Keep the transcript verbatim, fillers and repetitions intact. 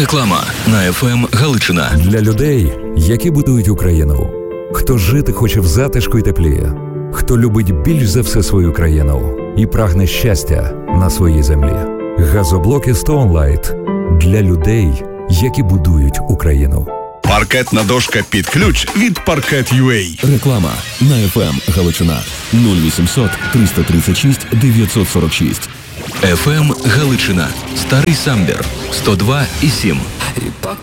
Реклама на еф ем Галичина. Для людей, які будують Україну. Хто жити хоче в затишку й теплі. Хто любить більш за все свою країну і прагне щастя на своїй землі. Газоблоки Stone Light для людей, які будують Україну. Паркетна дошка під ключ від Паркет ю а. Реклама на еф ем Галичина. нуль вісімсот триста тридцять шість дев'ятсот сорок шість. еф ем Галичина. Старий Самбір. сто два і сім.